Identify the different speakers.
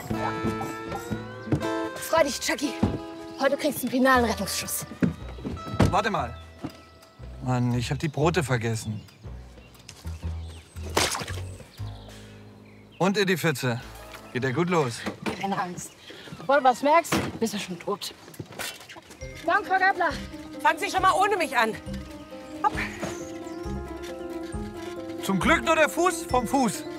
Speaker 1: Freu dich, Chucky. Heute kriegst du einen finalen Rettungsschuss.
Speaker 2: Warte mal. Mann, ich hab die Brote vergessen. Und in die Pfütze. Geht ja gut los.
Speaker 1: Keine Angst. Bevor du was merkst, bist du schon tot. Danke, Frau Gabler.
Speaker 3: Fangen Sie schon mal ohne mich an. Hopp.
Speaker 2: Zum Glück nur der Fuß vom Fuß.